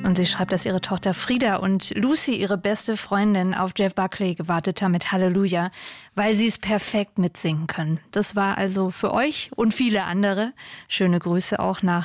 Und sie schreibt, dass ihre Tochter Frieda und Lucy, ihre beste Freundin, auf Jeff Buckley gewartet haben mit Halleluja, weil sie es perfekt mitsingen können. Das war also für euch und viele andere. Schöne Grüße auch nach